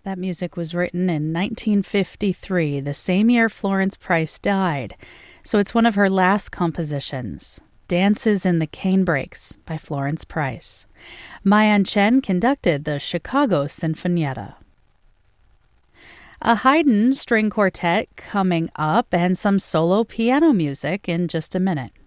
That music was written in 1953, the same year Florence Price died. So it's one of her last compositions, Dances in the Canebrakes by Florence Price. Ma Yan-chen conducted the Chicago Sinfonietta. A Haydn string quartet coming up and some solo piano music in just a minute.